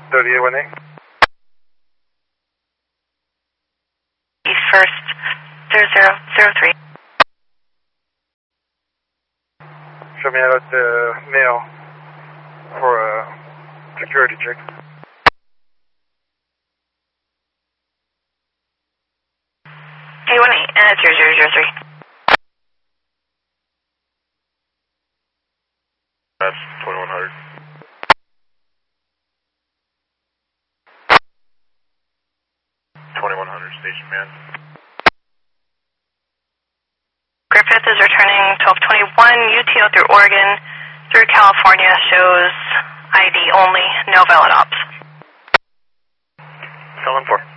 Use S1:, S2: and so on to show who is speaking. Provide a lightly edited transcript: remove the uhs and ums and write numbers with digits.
S1: 3818.
S2: East First 0003.
S1: Show me out the mail for a security check.
S2: A18 and 0003.
S1: That's 2100. Station man.
S2: Griffith is returning 1221 UTO through Oregon, through California, shows ID only, no valid ops.
S1: Felon 4.